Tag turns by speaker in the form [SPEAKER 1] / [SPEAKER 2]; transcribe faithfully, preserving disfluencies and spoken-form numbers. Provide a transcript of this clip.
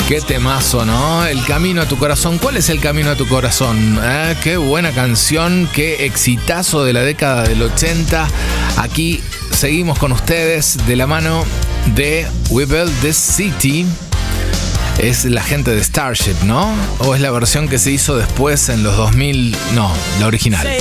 [SPEAKER 1] Qué temazo, ¿no? El camino a tu corazón. ¿Cuál es el camino a tu corazón? ¿Eh? Qué buena canción, qué exitazo de la década del ochenta. Aquí seguimos con ustedes de la mano de We Built This City. Es la gente de Starship, ¿no? ¿O es la versión que se hizo después en los dos mil? No, la original.